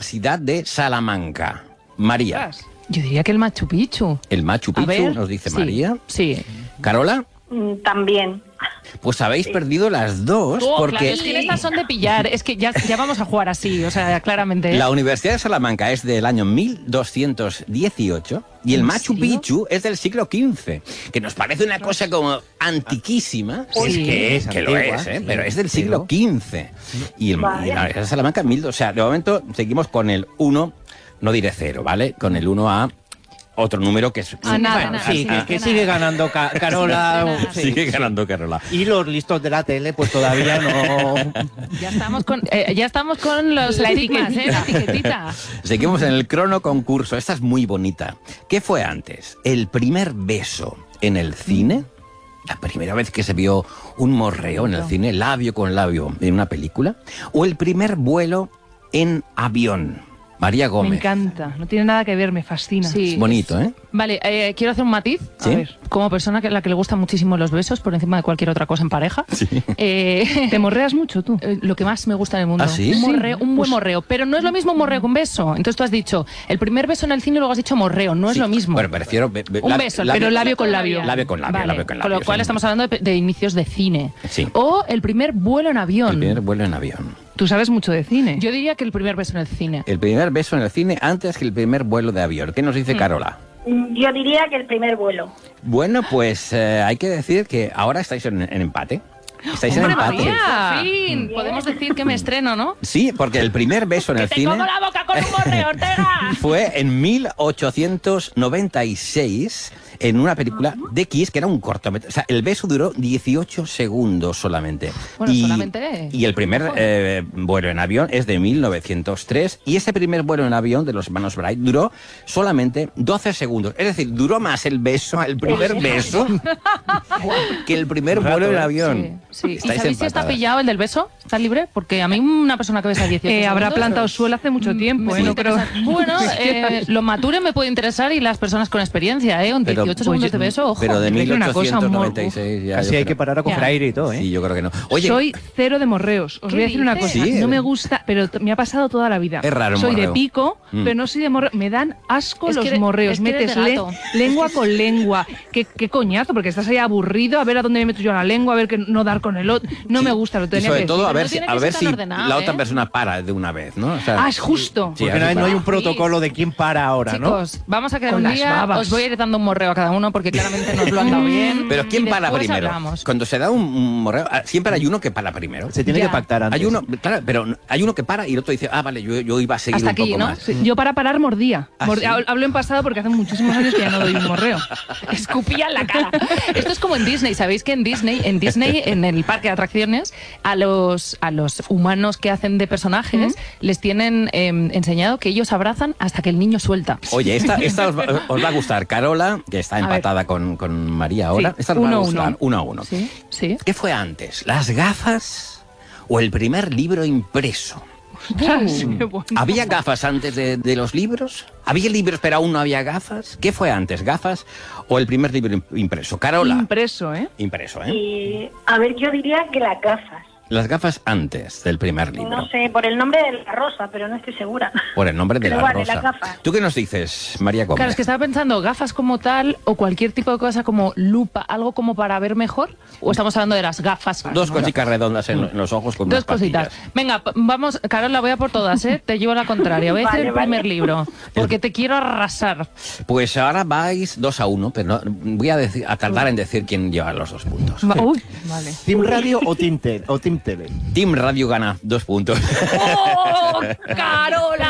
Universidad de Salamanca? María. Yo diría que el Machu Picchu. El Machu Picchu, nos dice María. Sí. ¿Carola? También. Pues habéis perdido las dos, porque... Claro, es que estas son de pillar, es que ya vamos a jugar así, o sea, claramente. La Universidad de Salamanca es del año 1218 y el Machu Picchu es del siglo XV, que nos parece una cosa como antiquísima, que lo es, pero es del siglo XV. Y la Universidad de Salamanca, o sea, de momento seguimos con el 1, no diré 0, ¿vale? Con el 1 a... otro número que es... que sigue ganando Carola. Sigue ganando Carola. Y los listos de la tele, pues todavía no... Ya estamos con los estigmas, la etiquetita. Seguimos en el crono concurso. Esta es muy bonita. ¿Qué fue antes? ¿El primer beso en el cine? ¿La primera vez que se vio un morreo en el cine, labio con labio, en una película? ¿O el primer vuelo en avión? María Gómez. Me encanta, no tiene nada que ver, me fascina. Sí. Es bonito, ¿eh? Vale, quiero hacer un matiz. ¿Sí? A ver, como persona a la que le gustan muchísimo los besos, por encima de cualquier otra cosa en pareja. Sí. ¿Te morreas mucho tú? Lo que más me gusta en el mundo. ¿Ah, sí? Un buen morreo. Pero no es lo mismo morreo que un beso. Entonces tú has dicho el primer beso en el cine y luego has dicho morreo. No es lo mismo. Bueno, prefiero... un beso, pero labio con labio. Labio con labio, Vale, labio con labio. Con lo cual estamos hablando de inicios de cine. Sí. O el primer vuelo en avión. El primer vuelo en avión. Tú sabes mucho de cine. Yo diría que el primer beso en el cine. El primer beso en el cine antes que el primer vuelo de avión. ¿Qué nos dice Carola? Yo diría que el primer vuelo. Bueno, pues hay que decir que ahora estáis en empate. Estáis en empate. María, por fin. Podemos decir que me estreno, ¿no? Sí, porque el primer beso en el cine... ¡Te como la boca con un morreo, Ortega! Fue en 1896 en una película de Kiss, que era un cortometraje. O sea, el beso duró 18 segundos solamente. Bueno, solamente... Y el primer vuelo en avión es de 1903. Y ese primer vuelo en avión de los hermanos Bright duró solamente 12 segundos. Es decir, duró más el beso, el primer beso, que el primer vuelo en avión. Sí. ¿Y sabéis si está pillado el del beso? ¿Está libre? Porque a mí una persona que besa 18 segundos... Habrá plantado suelo hace mucho tiempo, no creo... Bueno, lo mature me puede interesar y las personas con experiencia, ¿eh? Un 18 segundos de beso, ojo. Pero de 1896 ya... Así hay que parar a coger aire y todo, ¿eh? Sí, yo creo que no. Oye, soy cero de morreos. Os voy a decir una cosa. Sí, no me gusta, pero me ha pasado toda la vida. Es raro soy morreo. de pico, pero no soy de morreo. Me dan asco los morreos. es que eres Metes de gato. lengua con lengua. ¿Qué coñazo? Porque estás ahí aburrido a ver a dónde me meto yo la lengua, a ver que no dar con el otro. No me gusta, lo y tenía sobre que todo decir. a ver no si, tiene que ser tan ordenado, la otra persona para de una vez, ¿no? O sea, Es justo. sí, Porque no hay un protocolo de quién para ahora, ¿no? Chicos, vamos a quedar Con un las día, babas. os voy a ir dando un morreo a cada uno porque claramente nos lo han dado bien. Pero ¿quién Y para después primero? hablamos. Cuando se da un morreo, siempre hay uno que para primero. Se tiene Ya. que pactar antes. Hay uno, claro, pero hay uno que para y el otro dice, vale, yo iba a seguir Hasta un aquí, poco ¿no? más. Sí, yo para parar mordía. ¿Ah, sí? Hablo en pasado porque hace muchísimos años que ya no doy un morreo. Escupía en la cara. Esto es como en Disney. ¿Sabéis que en Disney, en el parque de atracciones, a los humanos que hacen de personajes les tienen enseñado que ellos abrazan hasta que el niño suelta? Oye, esta os va a gustar. Carola, que está empatada con María ahora. Sí, Esta os va a 1-1. gustar. 1-1. Sí, sí. ¿Qué fue antes? ¿Las gafas o el primer libro impreso? Qué bueno. ¿Había gafas antes de los libros? ¿Había libros pero aún no había gafas? ¿Qué fue antes, gafas o el primer libro impreso? Carola. Impreso, ¿eh? Impreso, ¿eh? Y, a ver, yo diría que las gafas. Las gafas antes del primer libro. No sé, por el nombre de la rosa, pero no estoy segura. Por el nombre de Pero la vale, rosa. las gafas. ¿Tú qué nos dices, María Gómez? Claro, es que estaba pensando gafas como tal o cualquier tipo de cosa como lupa, algo como para ver mejor. ¿O estamos hablando de las gafas? Dos cositas redondas en los ojos con Dos unas cositas. patillas. Venga, vamos, Carola, voy a por todas, ¿eh? Te llevo a la contraria. Voy a decir el primer libro, porque te quiero arrasar. Pues ahora vais 2-1, pero no, voy a tardar en decir quién lleva los 2 puntos. Uy, vale. ¿Team Radio o Team Tele? Team Radio gana 2 puntos. ¡Oh, Carola!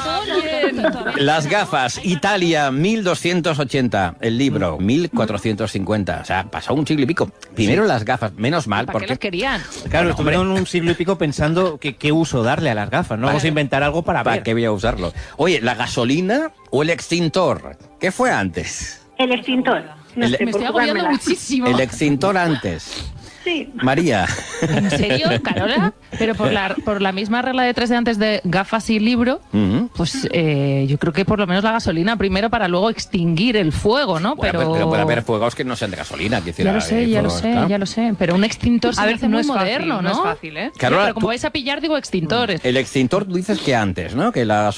Las gafas, Italia, 1280. El libro, 1450. O sea, pasó un siglo y pico. Primero las gafas, menos mal, ¿Para qué las porque... querían? Claro, estuvieron un siglo y pico pensando qué uso darle a las gafas. No vamos a inventar algo para ¿Para ver. qué voy a usarlo? Oye, ¿la gasolina o el extintor? ¿Qué fue antes? El extintor. No El- sé, Me por estoy agobiando jugármela. muchísimo. El extintor antes. Sí. María. ¿En serio, Carola? Pero por la misma regla de 3 de antes de gafas y libro, Ujú. pues yo creo que por lo menos la gasolina primero para luego extinguir el fuego, ¿no? Bueno, pero puede haber fuegos que no sean de gasolina. Que Ya lo sé, ya lo sé. Pero un extintor se A ver, hace no muy es fácil, moderno, ¿no? no es fácil, ¿eh? Carola, Ya, pero como tú- vais a pillar, digo extintores. El extintor tú dices que antes, ¿no? Que la